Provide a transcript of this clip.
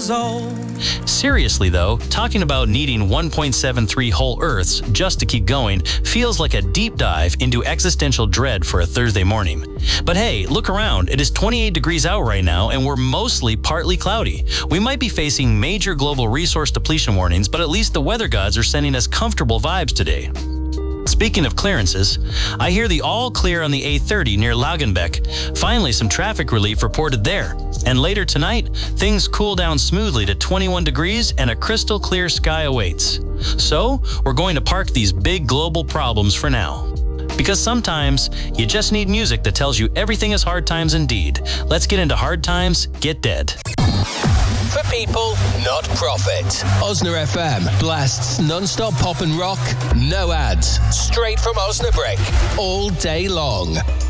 years old. Seriously though, talking about needing 1.73 whole Earths just to keep going feels like a deep dive into existential dread for a Thursday morning. But hey, look around. It is 28 degrees out right now and we're mostly partly cloudy. We might be facing major global resource depletion warnings, but at least the weather gods are sending us comfortable vibes today. Speaking of clearances, I hear the all clear on the A30 near Laugenbeck. Finally, some traffic relief reported there. And later tonight, things cool down smoothly to 21 degrees and a crystal clear sky awaits. So, we're going to park these big global problems for now. Because sometimes, you just need music that tells you everything is hard times indeed. Let's get into Hard Times, Get Dead. For people, not profit. Osna FM blasts non-stop pop and rock, no ads, straight from Osnabrück, all day long.